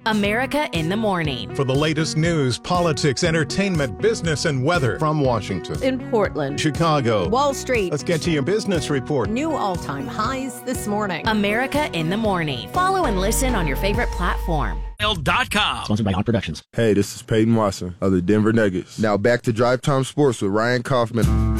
America in the Morning. For the latest news, politics, entertainment, business, and weather. From Washington, in Portland, Chicago, Wall Street. Let's get to your business report. New all-time highs this morning. America in the Morning. Follow and listen on your favorite platform. Sponsored by Hot Productions. Hey, this is Peyton Watson of the Denver Nuggets. Now back to Drive Time Sports with Ryan Kaufman.